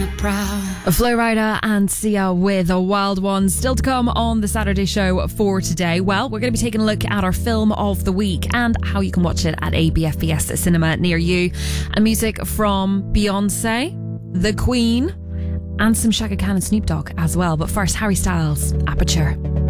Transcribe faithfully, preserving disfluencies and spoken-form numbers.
Flo Rida and Sia with a Wild One. Still to come on the Saturday show for today. Well, we're going to be taking a look at our film of the week and how you can watch it at a B F B S cinema near you. And music from Beyonce, The Queen, and some Shaka Khan and Snoop Dogg as well. But first, Harry Styles, Aperture.